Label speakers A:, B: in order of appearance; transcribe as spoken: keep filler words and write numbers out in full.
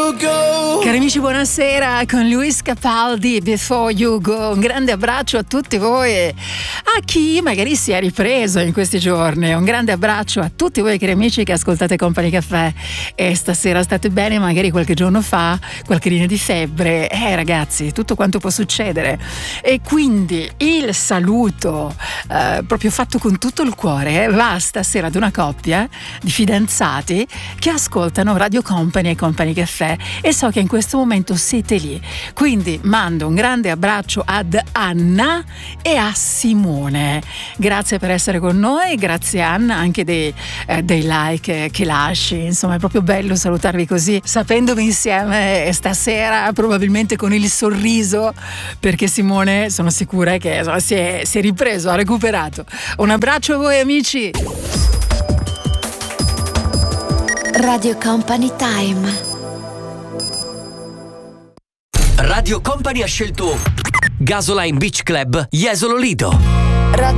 A: You Go.
B: Cari amici, buonasera con Luis Capaldi, Before You Go. Un grande abbraccio a tutti voi e a chi magari si è ripreso in questi giorni. Un grande abbraccio a tutti voi cari amici che ascoltate Company Café e stasera state bene, magari qualche giorno fa qualche linea di febbre. Eh ragazzi, tutto quanto può succedere. E quindi il saluto eh, proprio fatto con tutto il cuore eh, va stasera ad una coppia di fidanzati che ascoltano Radio Company e Company Café e so che in questo momento siete lì, quindi mando un grande abbraccio ad Anna e a Simone. Grazie per essere con noi, grazie Anna anche dei, eh, dei like che lasci, insomma è proprio bello salutarvi così sapendovi insieme stasera, probabilmente con il sorriso, perché Simone sono sicura che insomma, si, è, si è ripreso, ha recuperato. Un abbraccio a voi amici.
C: Radio Company Time.
D: Radio Company ha scelto Gasoline Beach Club Jesolo Lido.